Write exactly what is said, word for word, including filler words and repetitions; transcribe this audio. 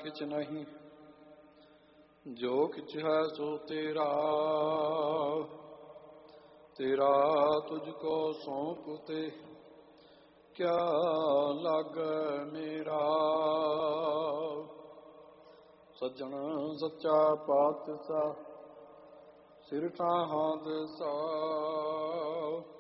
किछ नहीं, जो किछ है सो तेरा, तेरा तुझको सौंपते क्या लागे मेरा। सज्जन सच्चा पातशाह सिर ठाहां दे सा,